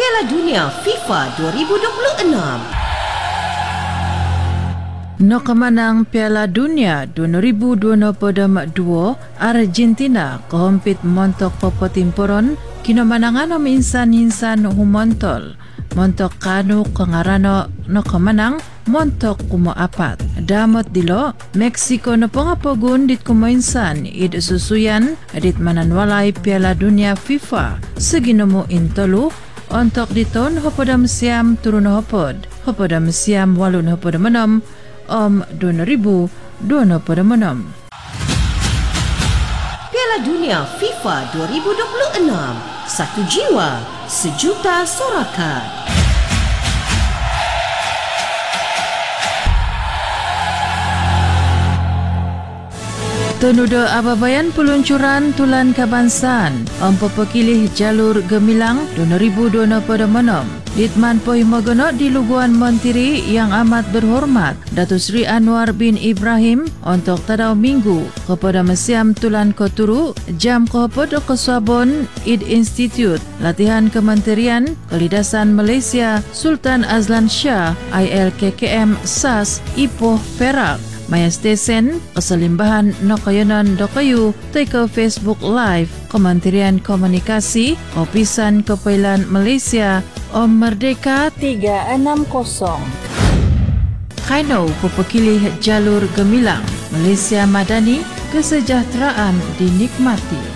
Piala Dunia FIFA 2026. Nakamanang Piala Dunia 2022 Argentina kahompit montok popotimporon kinamanangan o minsan-hinsan humontol. Montok kanu kangarano nakamanang montok kumaapat. Damot dilo, Mexico na pangapogun dit kumoinsan id susuyan dit mananwalay Piala Dunia FIFA sa ginamo intolo ontok diton hopodam siam turun hopod. Hopodam siam walun hopodam manam 2026. Piala Dunia FIFA 2026. Satu jiwa, sejuta sorakan. Tunudo ababayan peluncuran tulan kebangsaan pepilih jalur gemilang 2026. Ditman Poi Mogono di Luguan Montiri yang amat berhormat Datuk Seri Anwar bin Ibrahim untuk tadau minggu kepada Mesiam Tulan Koturu jam kohopod kesabon Id Institute Latihan Kementerian Kelidasan Malaysia Sultan Azlan Shah ILKKM SAS Ipoh Perak Maya Stesen keselimbahan Nokayonan Dokayu teka Facebook Live Kementerian Komunikasi Opisan Kepailan Malaysia Merdeka 360. Kaino pepekilih jalur gemilang Malaysia Madani kesejahteraan dinikmati.